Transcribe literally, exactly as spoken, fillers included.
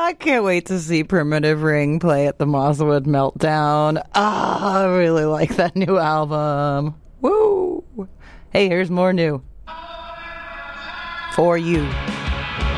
I can't wait to see Primitive Ring play at the Mosswood Meltdown. Ah, I really like that new album. Woo! Hey, here's more new. For you.